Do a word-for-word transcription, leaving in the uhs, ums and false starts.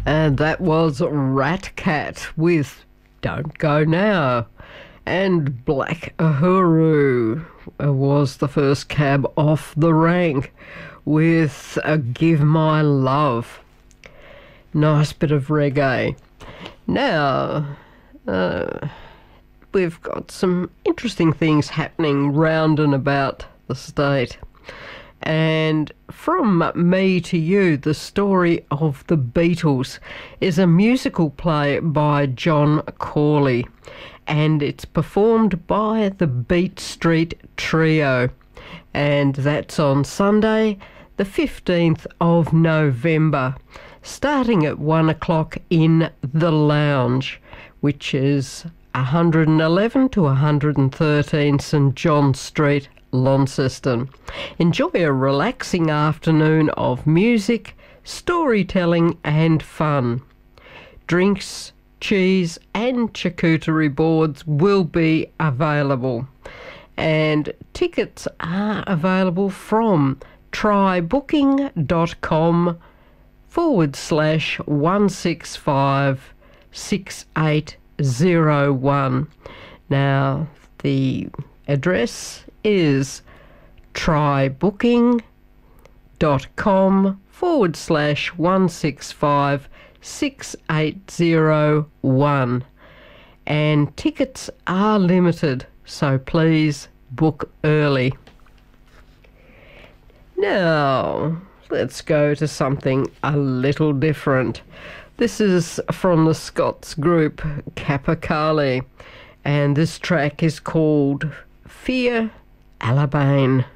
And that was Rat Cat with Don't Go Now. And Black Uhuru was the first cab off the rank with uh, Give My Love. Nice bit of reggae. Now, uh, we've got some interesting things happening round and about the state. And From Me to You, the story of the Beatles, is a musical play by John Corley, and it's performed by the Beat Street Trio, and that's on Sunday the fifteenth of November, starting at one o'clock in the Lounge, which is one eleven to one thirteen St John Street, Launceston. Enjoy a relaxing afternoon of music, storytelling and fun. Drinks, cheese and charcuterie boards will be available, and tickets are available from trybooking.com forward slash one six five six eight zero one. Now, the address is trybooking.com forward slash one six five six eight zero one. And tickets are limited, so please book early. Now, let's go to something a little different. This is from the Scots group Capercaillie, and this track is called Fear Alabane.